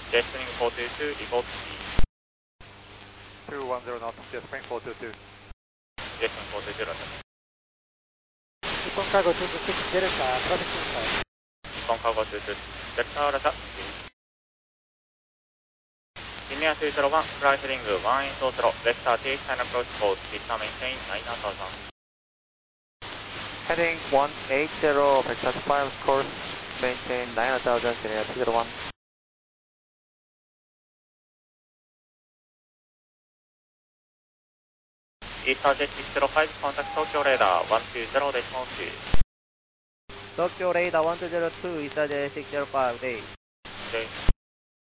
Jetstream 422, report speed. 210 knots, Jetstream 422. Jetstream 422, roger. Nippon Cargo 226 Delta, traffic inside. Nippon Cargo 226 Delta, roger. Linear 201, fly heading 1 in Totoro, left 38, final approach code, vista maintain 9000. Heading 180, vector 5, course, maintain 9000, linear 201. EastJet 605, contact Tokyo radar 120, decimal 2. Tokyo radar 1202, EastJet 605, day. Okay.